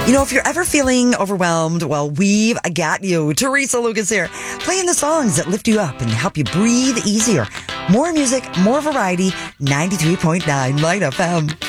If you're ever feeling overwhelmed, well, we've got you. Teresa Lucas here, playing the songs that lift you up and help you breathe easier. More music, more variety, 93.9 Light FM.